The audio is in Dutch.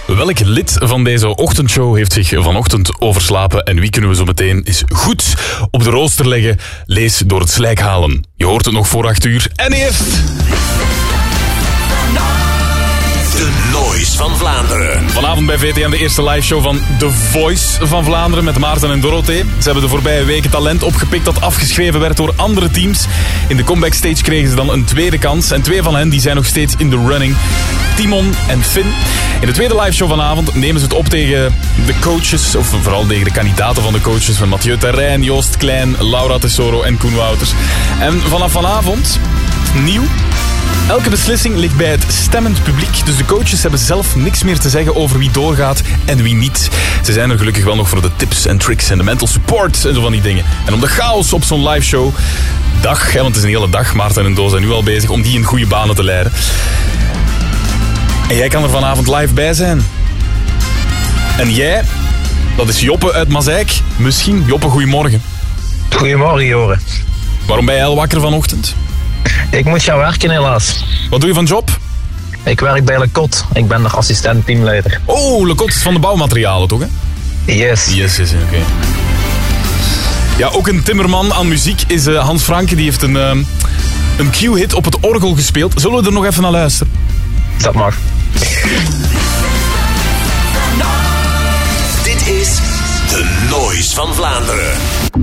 Welk lid van deze ochtendshow heeft zich vanochtend overslapen en wie kunnen we zo meteen eens goed op de rooster leggen? Lees door het slijk halen. Je hoort het nog voor 8 uur. En eerst... De Noise van Vlaanderen. Vanavond bij VTM de eerste liveshow van The Voice van Vlaanderen met Maarten en Dorothee. Ze hebben de voorbije weken talent opgepikt dat afgeschreven werd door andere teams. In de comeback stage kregen ze dan een tweede kans. En 2 van hen die zijn nog steeds in de running. Timon en Finn. In de tweede liveshow vanavond nemen ze het op tegen de coaches, of vooral tegen de kandidaten van de coaches van Mathieu Terrein, Joost Klein, Laura Tesoro en Koen Wouters. En vanaf vanavond, nieuw... Elke beslissing ligt bij het stemmend publiek, dus de coaches hebben zelf niks meer te zeggen over wie doorgaat en wie niet. Ze zijn er gelukkig wel nog voor de tips en tricks en de mental support en zo van die dingen. En om de chaos op zo'n liveshow, want het is een hele dag, Maarten en Doos zijn nu al bezig, om die in goede banen te leiden. En jij kan er vanavond live bij zijn. En jij, dat is Joppe uit Mazeik. Misschien. Joppe, goedemorgen. Goedemorgen, Joren. Waarom ben jij al wakker vanochtend? Ik moet gaan werken, helaas. Wat doe je van job? Ik werk bij Le Cot. Ik ben de assistent teamleider. Oh, Le Cot is van de bouwmaterialen, toch? Hè? Yes. Yes, oké. Ja, ook een timmerman aan muziek is Hans Franke. Die heeft een Q-hit op het orgel gespeeld. Zullen we er nog even naar luisteren? Dat mag. Dit is De Noise van Vlaanderen.